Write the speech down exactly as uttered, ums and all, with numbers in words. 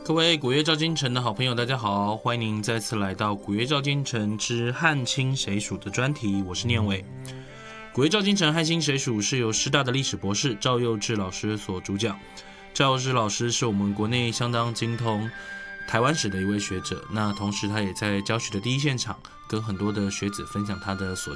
各位古乐照今城的好朋友，大家好，欢迎您再次来到古乐照今城之汉清谁属的专题，我是念伟。古乐照今城汉清谁属是由师大的历史博士赵佑志老师所主讲。赵佑志老师是我们国内相当精通台湾史的一位学者，那同时他也在教学的第一现场跟很多的学子分享他的所